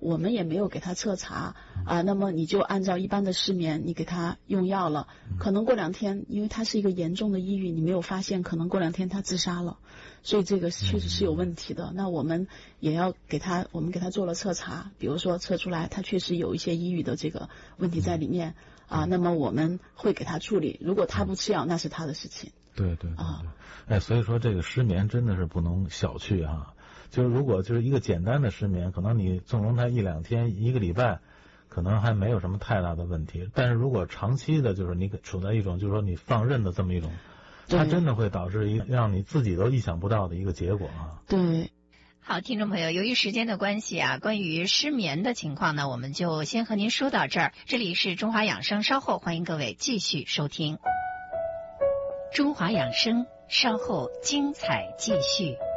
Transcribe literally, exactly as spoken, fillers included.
我们也没有给他测查啊，那么你就按照一般的失眠，你给他用药了，可能过两天，因为他是一个严重的抑郁，你没有发现，可能过两天他自杀了，所以这个确实是有问题的。那我们也要给他，我们给他做了测查，比如说测出来他确实有一些抑郁的这个问题在里面啊，那么我们会给他处理，如果他不吃药，那是他的事情。 对对对对，啊，哎，所以说这个失眠真的是不能小觑啊。就是如果就是一个简单的失眠，可能你纵容它一两天、一个礼拜，可能还没有什么太大的问题。但是如果长期的，就是你处在一种就是说你放任的这么一种，它真的会导致一让你自己都意想不到的一个结果啊。 对。 好，听众朋友，由于时间的关系啊，关于失眠的情况呢，我们就先和您说到这儿。这里是中华养生，稍后欢迎各位继续收听。中华养生，稍后精彩继续。